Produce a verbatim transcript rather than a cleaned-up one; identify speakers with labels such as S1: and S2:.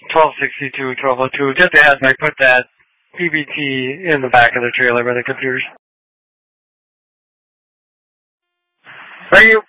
S1: twelve sixty-two, twelve oh two. Just as I put that P B T in the back of the trailer by the computers. Are you